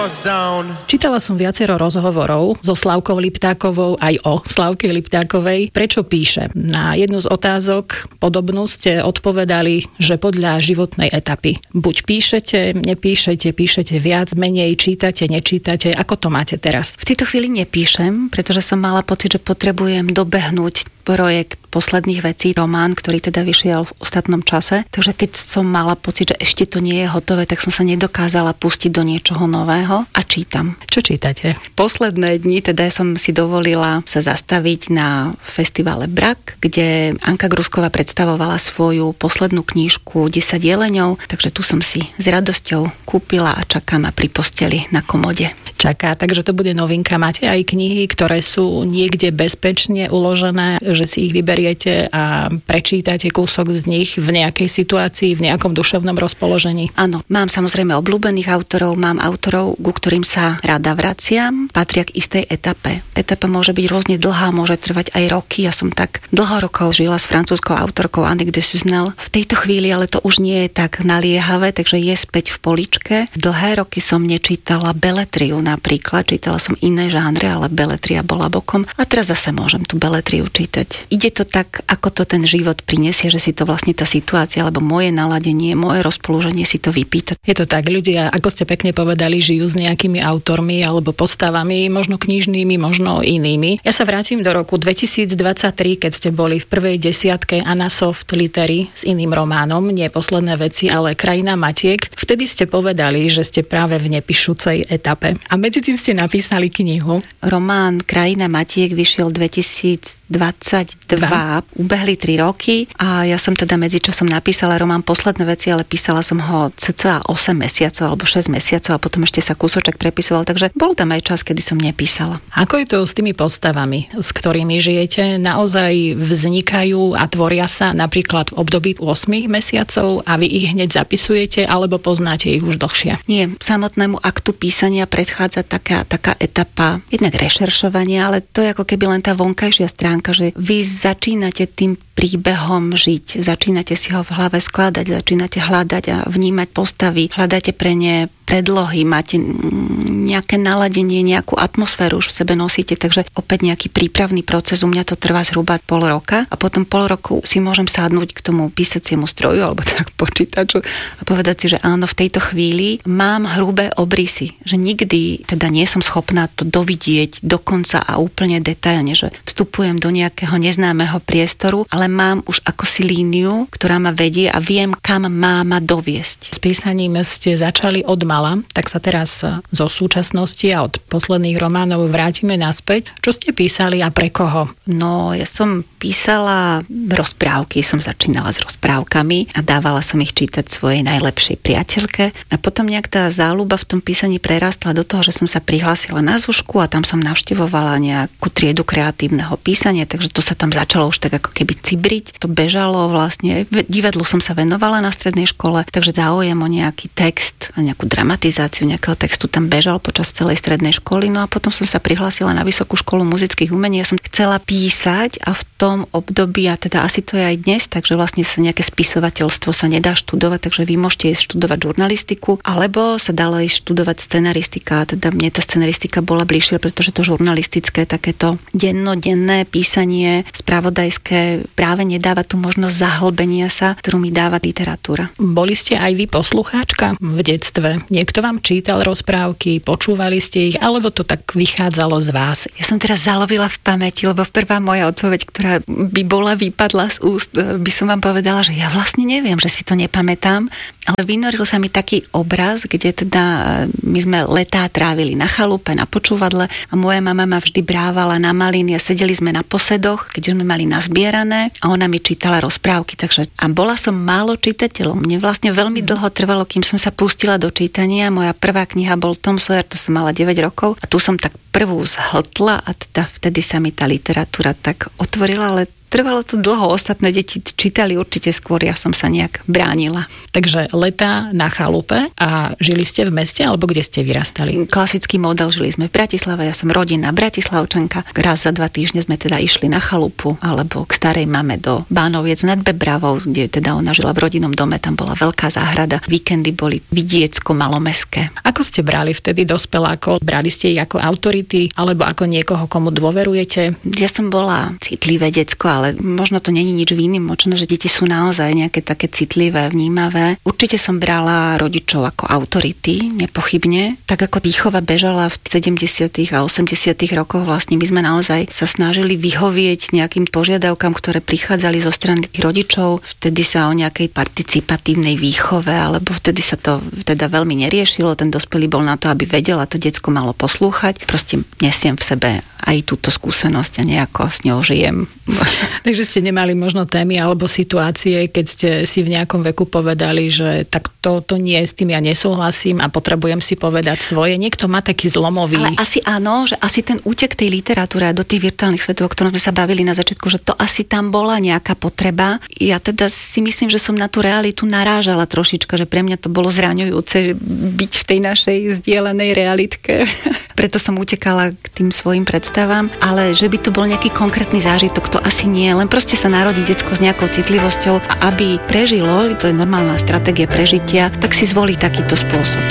Čítala som viacero rozhovorov so Slavkou Liptákovou, aj o Slavke Liptákovej. Prečo píše? Na jednu z otázok podobnú ste odpovedali, že podľa životnej etapy. Buď píšete, nepíšete, píšete viac, menej, čítate, nečítate. Ako to máte teraz? V tejto chvíli nepíšem, pretože som mala pocit, že potrebujem dobehnúť projekt posledných vecí, román, ktorý teda vyšiel v ostatnom čase. Takže keď som mala pocit, že ešte to nie je hotové, tak som sa nedokázala pustiť do niečoho nového a čítam. Čo čítate? Posledné dni teda som si dovolila sa zastaviť na festivale Brak, kde Anka Grusková predstavovala svoju poslednú knižku 10 jeleňov, takže tu som si s radosťou kúpila a čaká ma pri posteli na komode. Čaká, takže to bude novinka. Máte aj knihy, ktoré sú niekde bezpečne uložené, že si ich vyberiete a prečítate kúsok z nich v nejakej situácii, v nejakom duševnom rozpoložení? Áno, mám samozrejme obľúbených autorov, mám autorov, ku ktorým sa rada vraciam, patria k istej etape. Etapa môže byť rôzne dlhá, môže trvať aj roky. Ja som tak dlho rokov žila s francúzskou autorkou Annick de Suznel. V tejto chvíli ale to už nie je tak naliehavé, takže je späť v poličke. Dlhé roky som nečítala beletriu napríklad, čítala som iné žánre, ale beletria bola bokom a teraz zase môžem tú beletriu čítať. Ide to tak, ako to ten život prinesie, že si to vlastne tá situácia, alebo moje naladenie, moje rozpoloženie si to vypýta. Je to tak, ľudia, ako ste pekne povedali, žijú s nejakými autormi alebo postavami, možno knižnými, možno inými. Ja sa vrátim do roku 2023, keď ste boli v prvej desiatke Anasoft Litery s iným románom, nie Posledné veci, ale Krajina Matiek. Vtedy ste povedali, že ste práve v nepíšucej etape. A medzi tým ste napísali knihu. Román Krajina Matiek vyšiel 2022. Ubehli 3 roky a ja som teda medzičasom napísala román Posledné veci, ale písala som ho cca 8 mesiacov alebo 6 mesiacov a potom ešte sa kúsoček prepisoval, takže bol tam aj čas, kedy som nepísala. Ako je to s tými postavami, s ktorými žijete? Naozaj vznikajú a tvoria sa napríklad v období 8 mesiacov a vy ich hneď zapisujete alebo poznáte ich už dlhšie? Nie, samotnému aktu písania predchádza taká etapa jednak rešeršovania, ale to je ako keby len tá vonkajšia stránka, že vy začínate tým príbehom žiť, začínate si ho v hlave skladať, začínate hľadať a vnímať postavy, hľadáte pre ne predlohy, máte nejaké naladenie, nejakú atmosféru už v sebe nosíte, takže opäť nejaký prípravný proces, u mňa to trvá zhruba pol roka a potom pol roku si môžem sadnúť k tomu písaciemu stroju alebo tak počítaču a povedať si, že áno, v tejto chvíli mám hrubé obrysy, že nikdy teda nie som schopná to dovidieť dokonca a úplne detailne, že vstupujem do nejakého neznámeho priestoru, ale mám už akosi líniu, ktorá ma vedie a viem, kam má ma doviesť. S písaním ste začali od mala, tak sa teraz zo súčasnosti a od posledných románov vrátime naspäť. Čo ste písali a pre koho? No, ja som písala rozprávky, som začínala s rozprávkami a dávala som ich čítať svojej najlepšej priateľke a potom nejak tá záľuba v tom písaní prerastla do toho, že som sa prihlásila na zúšku a tam som navštevovala nejakú triedu kreatívneho písania, takže to sa tam začalo už tak ako keby cibriť. To bežalo vlastne. Divadlu som sa venovala na strednej škole, takže záujem o nejaký text a nejakú dramatizáciu nejakého textu tam bežal počas celej strednej školy. No a potom som sa prihlásila na Vysokú školu muzických umení. Ja som chcela písať a v tom období, a teda asi to je aj dnes, takže vlastne sa nejaké spisovateľstvo sa nedá študovať, takže vy môžete ísť študovať žurnalistiku, alebo sa dalo ísť študovať scenaristika. Teda mne tá scenaristika bola bližšia, pretože to žurnalistické, takéto dennodenné písanie, spravodajské práve nedáva tú možnosť zahlbenia sa, ktorú mi dáva literatúra. Boli ste aj vy poslucháčka v detstve? Niekto vám čítal rozprávky, počúvali ste ich, alebo to tak vychádzalo z vás? Ja som teraz zalovila v pamäti, lebo prvá moja odpoveď, ktorá by bola vypadla z úst, by som vám povedala, že ja vlastne neviem, že si to nepamätám, ale vynoril sa mi taký obraz, kde teda my sme letá trávili na chalupe, na počúvadle a moja mama ma vždy brávala na maliny a sedeli sme na posedoch, keďže sme mali nazbierané a ona mi čítala rozprávky, takže a bola som málo čitateľom. Mne vlastne veľmi dlho trvalo, kým som sa pustila do čítania. Moja prvá kniha bol Tom Sawyer, to som mala 9 rokov a tu som tak prvú zhltla a teda vtedy sa mi tá literatúra tak otvorila, ale trvalo to dlho. Ostatné deti čítali určite skôr, ja som sa nejak bránila. Takže leta na chalupe a žili ste v meste, alebo kde ste vyrastali? Klasický model, žili sme v Bratislave, ja som rodinná Bratislavčanka. Raz za 2 týždne sme teda išli na chalupu, alebo k starej mame do Bánoviec nad Bebravou, kde teda ona žila v rodinnom dome, tam bola veľká záhrada. Víkendy boli vidiecko malomestské. Ako ste brali vtedy dospelákov? Brali ste ich ako autority, alebo ako niekoho, komu dôverujete? Ja som bola citlivé decko, ale možno to není nič výnimočné, že deti sú naozaj nejaké také citlivé, vnímavé. Určite som brala rodičov ako autority, nepochybne. Tak ako výchova bežala v 70. a 80. rokoch, vlastne my sme naozaj sa snažili vyhovieť nejakým požiadavkám, ktoré prichádzali zo strany tých rodičov. Vtedy sa o nejakej participatívnej výchove, alebo vtedy sa to teda veľmi neriešilo. Ten dospelý bol na to, aby vedel a to decko malo poslúchať. Proste nesiem v sebe aj túto skúsenosť a nejako s ňou žijem. Takže ste nemali možno témy alebo situácie, keď ste si v nejakom veku povedali, že tak to nie, s tým ja nesúhlasím a potrebujem si povedať svoje. Niekto má taký zlomový. Ale asi áno, že asi ten útek tej literatúry a do tých virtuálnych svetov, o ktorom sme sa bavili na začiatku, že to asi tam bola nejaká potreba. Ja teda si myslím, že som na tú realitu narážala trošička, že pre mňa to bolo zraňujúce byť v tej našej zdieľanej realitke. Preto som utekala k tým svojim predstavám, ale že by to bol nejaký konkrétny zážitok, to asi nie. Len proste sa narodí decko s nejakou citlivosťou a aby prežilo, to je normálna stratégia prežitia, tak si zvolí takýto spôsob.